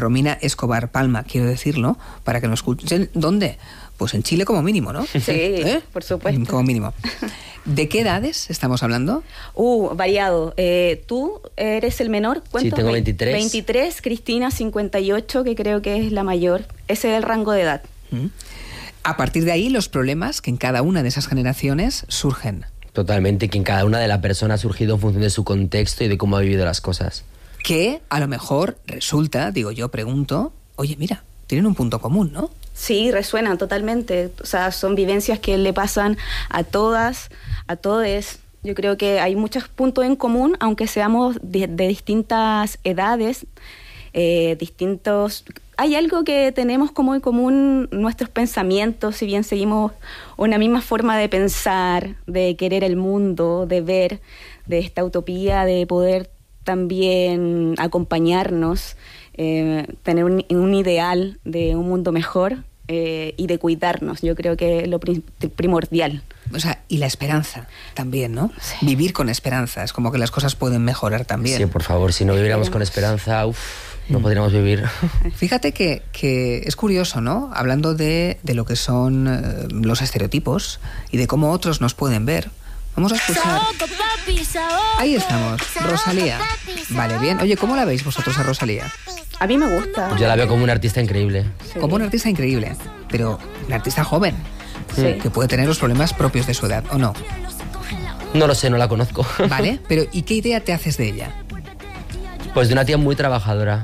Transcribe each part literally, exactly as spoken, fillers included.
Romina Escobar Palma, quiero decirlo, para que nos escuchen. ¿Dónde? Pues en Chile como mínimo, ¿no? Sí, ¿Eh? por supuesto. Como mínimo. ¿De qué edades estamos hablando? Uh, variado. Eh, ¿Tú eres el menor? Sí, tengo veintitrés. veintitrés, Cristina cincuenta y ocho, que creo que es la mayor. Ese es el rango de edad. ¿Mm? A partir de ahí, los problemas que en cada una de esas generaciones surgen. Totalmente, que en cada una de la persona ha surgido en función de su contexto y de cómo ha vivido las cosas. Que a lo mejor resulta, digo yo, pregunto, oye, mira, tienen un punto común, ¿no? Sí, resuenan totalmente. O sea, son vivencias que le pasan a todas, a todes. Yo creo que hay muchos puntos en común, aunque seamos de, de distintas edades, eh, distintos... Hay algo que tenemos como en común, nuestros pensamientos, si bien seguimos una misma forma de pensar, de querer el mundo, de ver, de esta utopía, de poder también acompañarnos, eh, tener un, un ideal de un mundo mejor eh, y de cuidarnos. Yo creo que es lo prim- primordial. O sea, y la esperanza también, ¿no? Sí. Vivir con esperanza, es como que las cosas pueden mejorar también. Sí, por favor, si no viviéramos con esperanza, uff, no mm. podríamos vivir. Fíjate que, que es curioso, ¿no? Hablando de, de lo que son eh, los estereotipos y de cómo otros nos pueden ver. Vamos a escuchar. Ahí estamos, Rosalía. Vale, bien. Oye, ¿cómo la veis vosotros a Rosalía? A mí me gusta. Yo la veo como una artista increíble. Sí. Como una artista increíble, pero una artista joven. Sí. Que puede tener los problemas propios de su edad, ¿o no? No lo sé, no la conozco. Vale, pero ¿y qué idea te haces de ella? Pues de una tía muy trabajadora.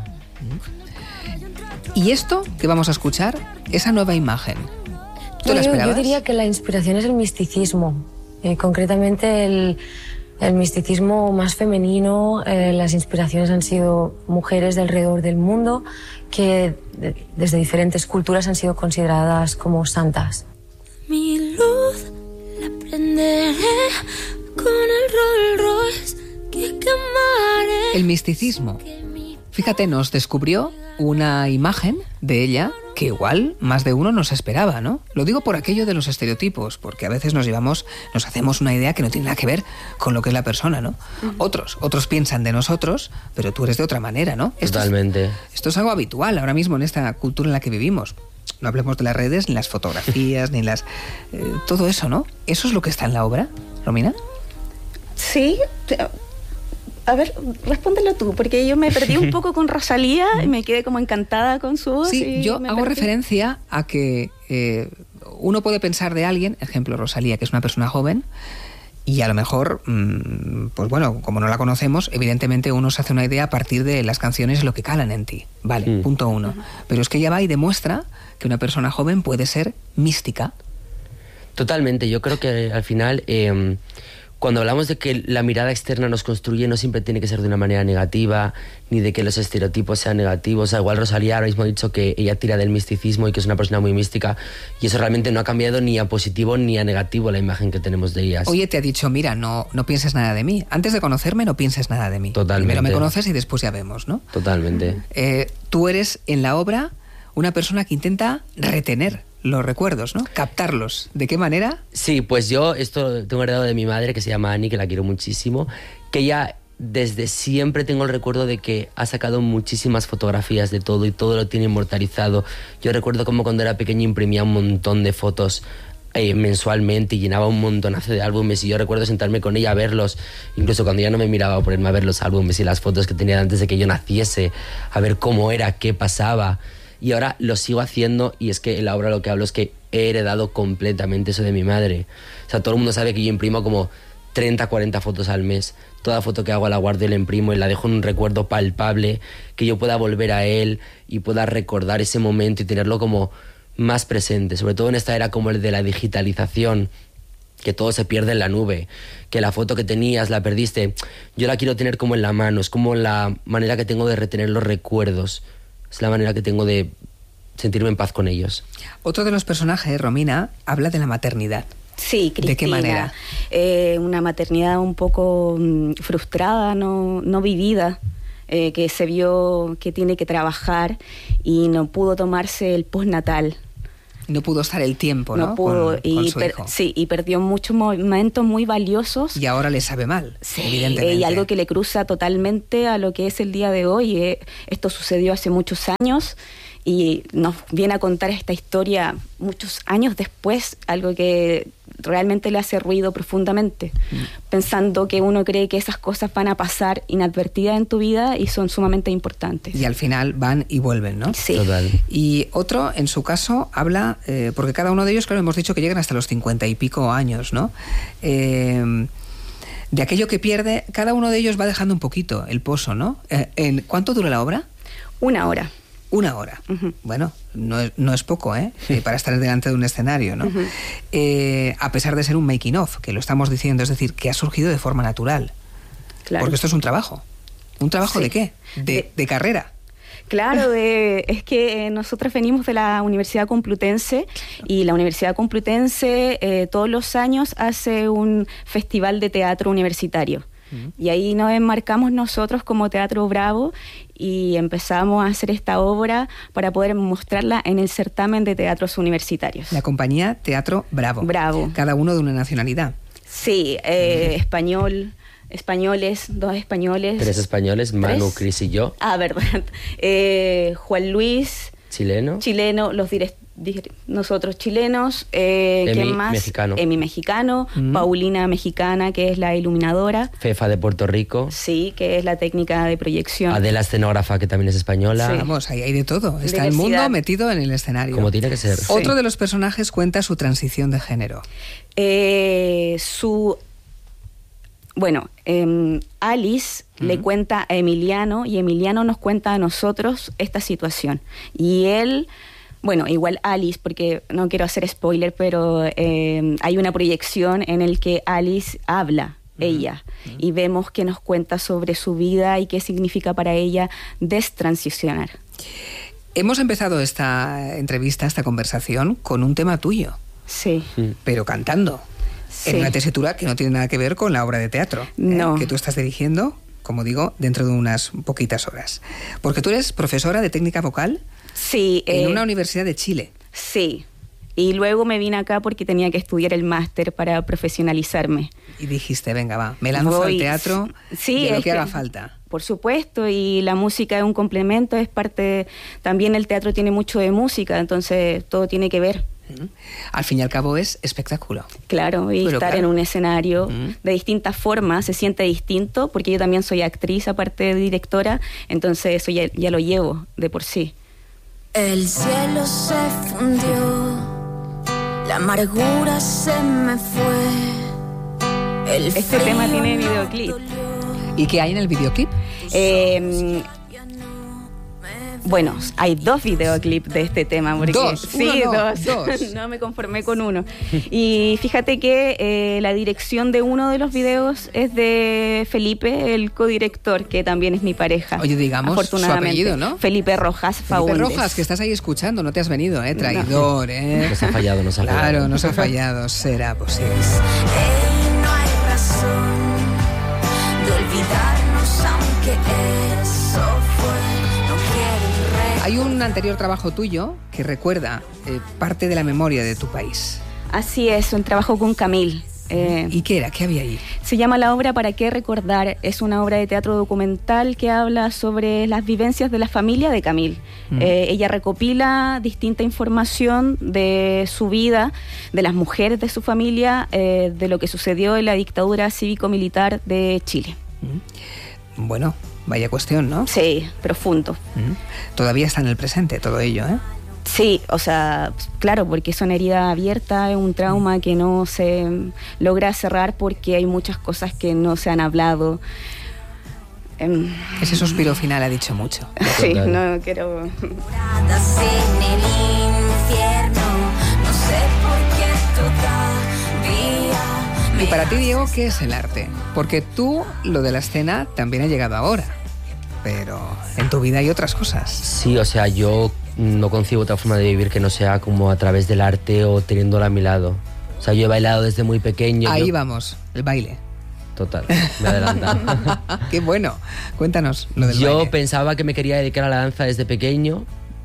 ¿Y esto que vamos a escuchar? Esa nueva imagen. ¿Tú la esperabas? Yo, yo diría que la inspiración es el misticismo. Eh, concretamente el, el misticismo más femenino. Eh, las inspiraciones han sido mujeres de alrededor del mundo que de, desde diferentes culturas han sido consideradas como santas. Mi luz la prenderé con el Rolls Royce que quemaré. El misticismo. Fíjate, nos descubrió una imagen de ella que igual más de uno nos esperaba, ¿no? Lo digo por aquello de los estereotipos, porque a veces nos llevamos, nos hacemos una idea que no tiene nada que ver con lo que es la persona, ¿no? Uh-huh. Otros, otros piensan de nosotros, pero tú eres de otra manera, ¿no? Esto Totalmente. Es, esto es algo habitual ahora mismo en esta cultura en la que vivimos. No hablemos de las redes, ni las fotografías, ni las... Eh, todo eso, ¿no? ¿Eso es lo que está en la obra, Romina? Sí. A ver, respóndelo tú, porque yo me perdí un poco con Rosalía y me quedé como encantada con su voz. Sí, yo hago perdí. referencia a que eh, uno puede pensar de alguien, ejemplo Rosalía, que es una persona joven, y a lo mejor, mmm, pues bueno, como no la conocemos, evidentemente uno se hace una idea a partir de las canciones, lo que calan en ti. Vale, mm. punto uno. Uh-huh. Pero es que ella va y demuestra que una persona joven puede ser mística. Totalmente, yo creo que al final... Eh, Cuando hablamos de que la mirada externa nos construye, no siempre tiene que ser de una manera negativa, ni de que los estereotipos sean negativos. O sea, igual Rosalía ahora mismo ha dicho que ella tira del misticismo y que es una persona muy mística, y eso realmente no ha cambiado ni a positivo ni a negativo la imagen que tenemos de ellas. Oye, te ha dicho, mira, no, no pienses nada de mí. Antes de conocerme, no pienses nada de mí. Totalmente. Primero me conoces y después ya vemos, ¿no? Totalmente. Eh, tú eres, en la obra, una persona que intenta retener los recuerdos, ¿no? Captarlos. ¿De qué manera? Sí, pues yo esto tengo heredado de mi madre, que se llama Ani, que la quiero muchísimo, que ella desde siempre tengo el recuerdo de que ha sacado muchísimas fotografías de todo y todo lo tiene inmortalizado. Yo recuerdo como cuando era pequeña imprimía un montón de fotos eh, mensualmente y llenaba un montonazo de álbumes, y yo recuerdo sentarme con ella a verlos, incluso cuando ya no me miraba, ponerme a ver los álbumes y las fotos que tenía antes de que yo naciese, a ver cómo era, qué pasaba. Y ahora lo sigo haciendo, y es que en la obra lo que hablo es que he heredado completamente eso de mi madre. O sea, todo el mundo sabe que yo imprimo como treinta, cuarenta fotos al mes. Toda foto que hago la guardo y la imprimo y la dejo en un recuerdo palpable, que yo pueda volver a él y pueda recordar ese momento y tenerlo como más presente. Sobre todo en esta era como el de la digitalización, que todo se pierde en la nube, que la foto que tenías la perdiste. Yo la quiero tener como en la mano, es como la manera que tengo de retener los recuerdos. Es la manera que tengo de sentirme en paz con ellos. Otro de los personajes, Romina, habla de la maternidad. Sí, Cristina. ¿De qué manera? Eh, una maternidad un poco mmm, frustrada, no, no vivida, eh, que se vio que tiene que trabajar y no pudo tomarse el postnatal. No pudo estar el tiempo, ¿no? No pudo, con, y con su per, hijo. Sí, y perdió muchos momentos muy valiosos. Y ahora le sabe mal, sí, evidentemente. Y algo que le cruza totalmente a lo que es el día de hoy. Eh, esto sucedió hace muchos años y nos viene a contar esta historia muchos años después, algo que realmente le hace ruido profundamente, mm. pensando que uno cree que esas cosas van a pasar inadvertidas en tu vida y son sumamente importantes. Y al final van y vuelven, ¿no? Sí. Total. Y otro, en su caso, habla, eh, porque cada uno de ellos, claro, hemos dicho que llegan hasta los cincuenta y pico años, ¿no? Eh, de aquello que pierde, cada uno de ellos va dejando un poquito el pozo, ¿no? Eh, ¿en ¿Cuánto dura la obra? Una hora. Una hora. Uh-huh. Bueno, no es, no es poco, ¿eh? Sí. Para estar delante de un escenario, ¿no? Uh-huh. Eh, a pesar de ser un making of, que lo estamos diciendo, es decir, que ha surgido de forma natural. Claro. Porque esto es un trabajo. ¿Un trabajo sí. de qué? De, de, de carrera. Claro, de, es que eh, nosotros venimos de la Universidad Complutense y la Universidad Complutense eh, todos los años hace un festival de teatro universitario. Uh-huh. Y ahí nos enmarcamos nosotros como Teatro Bravo y empezamos a hacer esta obra para poder mostrarla en el certamen de teatros universitarios. La compañía Teatro Bravo. Bravo. Cada uno de una nacionalidad. Sí, eh, uh-huh. español, españoles, dos españoles. Tres españoles, Manu, ¿Tres? Cris y yo. Ah, verdad. Eh, Juan Luis. Chileno. Chileno, los directores. Nosotros chilenos, eh, Emi, ¿quién más? Mexicano. Emi mexicano, mm. Paulina mexicana, que es la iluminadora. Fefa de Puerto Rico. Sí, que es la técnica de proyección. Adela escenógrafa, que también es española. Sí. Vamos, ahí hay de todo. Está Diversidad. El mundo metido en el escenario. Como tiene que ser. Otro sí. de los personajes cuenta su transición de género. Eh, su... Bueno, eh, Alice uh-huh. le cuenta a Emiliano y Emiliano nos cuenta a nosotros esta situación. Y él... Bueno, igual Alice, porque no quiero hacer spoiler, pero eh, hay una proyección en el que Alice habla, uh-huh. ella, uh-huh. y vemos que nos cuenta sobre su vida y qué significa para ella destransicionar. Hemos empezado esta entrevista, esta conversación, con un tema tuyo. Sí. Pero cantando. Sí. En una tesitura que no tiene nada que ver con la obra de teatro. No. ¿eh? Que tú estás dirigiendo, como digo, dentro de unas poquitas horas. Porque tú eres profesora de técnica vocal. Sí. En eh, una universidad de Chile. Sí. Y luego me vine acá porque tenía que estudiar el máster para profesionalizarme. Y dijiste, venga, va, me lanzo Voy, al teatro sí, y a lo es que que, haga falta. Por supuesto, y la música es un complemento, es parte... También el teatro tiene mucho de música, entonces todo tiene que ver. Uh-huh. Al fin y al cabo es espectáculo. Claro, y Pero estar claro. en un escenario uh-huh. de distintas formas, se siente distinto, porque yo también soy actriz, aparte de directora, entonces eso ya, ya lo llevo de por sí. El cielo se fundió, la amargura se me fue. El este tema tiene videoclip. ¿Y qué hay en el videoclip? Eh, bueno, hay dos videoclips de este tema. Porque, ¿Dos? Sí, uno, no, dos. dos. No me conformé con uno. Y fíjate que eh, la dirección de uno de los videos es de Felipe, el codirector, que también es mi pareja. Oye, digamos afortunadamente. su apellido, ¿no? Felipe Rojas Faúndez. Felipe Rojas, que estás ahí escuchando, no te has venido, ¿eh? Traidor, ¿eh? Nos ha fallado, nos ha claro, fallado. Claro, nos ha fallado, será posible. Hey, no hay razón de olvidarnos, aunque eso fue. Hay un anterior trabajo tuyo que recuerda eh, parte de la memoria de tu país. Así es, un trabajo con Camil. Eh, ¿Y qué era? ¿Qué había ahí? Se llama La obra ¿Para qué recordar? Es una obra de teatro documental que habla sobre las vivencias de la familia de Camil. Mm. Eh, ella recopila distinta información de su vida, de las mujeres de su familia, eh, de lo que sucedió en la dictadura cívico-militar de Chile. Mm. Bueno, vaya cuestión, ¿no? Sí, profundo. Mm. Todavía está en el presente todo ello, ¿eh? Sí, o sea, claro, porque son heridas abiertas, es un trauma que no se logra cerrar porque hay muchas cosas que no se han hablado. Ese suspiro final ha dicho mucho. Sí, no quiero... En el infierno, no sé por qué todavía... Y para ti, Diego, ¿qué es el arte? Porque tú, lo de la escena, también ha llegado ahora. Pero en tu vida hay otras cosas. Sí, o sea, yo no concibo otra forma de vivir que no sea como a través del arte o teniéndolo a mi lado. O sea, yo he bailado desde muy pequeño. Ahí yo... vamos, el baile. Total, me adelanta. Qué bueno. Cuéntanos lo del yo baile. Yo pensaba que me quería dedicar a la danza desde pequeño,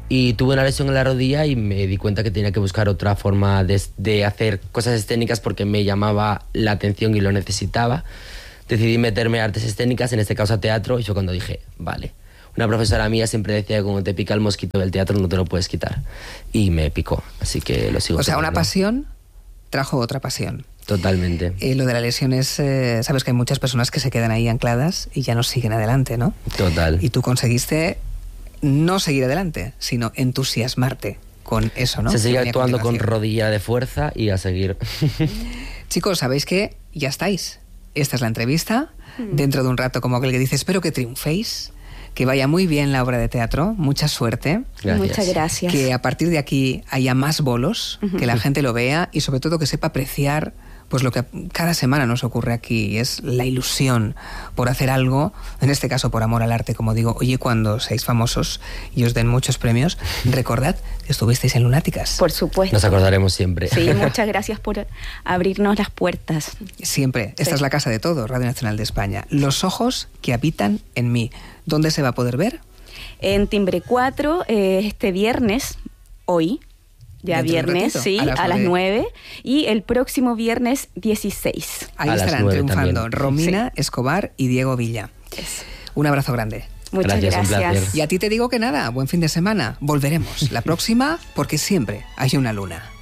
Y tuve una lesión en la rodilla y me di cuenta que tenía que buscar otra forma de, de hacer cosas escénicas porque me llamaba la atención y lo necesitaba. Decidí meterme a artes escénicas, en este caso a teatro, y fue cuando dije, vale. Una profesora mía siempre decía que cuando te pica el mosquito del teatro no te lo puedes quitar. Y me picó, así que lo sigo O sea, teniendo. una pasión trajo otra pasión. Totalmente. Y lo de la lesión es, eh, sabes que hay muchas personas que se quedan ahí ancladas y ya no siguen adelante, ¿no? Total. Y tú conseguiste no seguir adelante, sino entusiasmarte con eso, ¿no? Se sigue Que venía a actuando con continuación. rodilla de fuerza y a seguir. Chicos, sabéis que ya estáis. Esta es la entrevista. Dentro de un rato, como aquel que dice, espero que triunféis, que vaya muy bien la obra de teatro, mucha suerte. Gracias. Muchas gracias. Que a partir de aquí haya más bolos, que la gente lo vea y sobre todo que sepa apreciar pues lo que cada semana nos ocurre aquí, y es la ilusión por hacer algo, en este caso por amor al arte, como digo. Oye, cuando seáis famosos y os den muchos premios, recordad que estuvisteis en Lunáticas. Por supuesto. Nos acordaremos siempre. Sí, muchas gracias por abrirnos las puertas. Siempre. Esta Sí. es la casa de todo, Radio Nacional de España. Los ojos que habitan en mí. ¿Dónde se va a poder ver? En Timbre cuatro, eh, este viernes, hoy, ya Dentro de un viernes, ratito, sí, a las a las nueve. nueve, y el próximo viernes dieciséis. Ahí A las estarán nueve triunfando también. Romina Escobar y Diego Villa. Eso. Un abrazo grande. Muchas Gracias, un gracias. placer. Y a ti te digo que nada, buen fin de semana. Volveremos la próxima porque siempre hay una luna.